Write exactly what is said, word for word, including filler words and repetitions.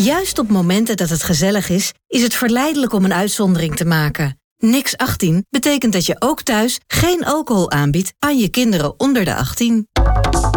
Juist op momenten dat het gezellig is, is het verleidelijk om een uitzondering te maken. Niks achttien betekent dat je ook thuis geen alcohol aanbiedt aan je kinderen onder de achttien.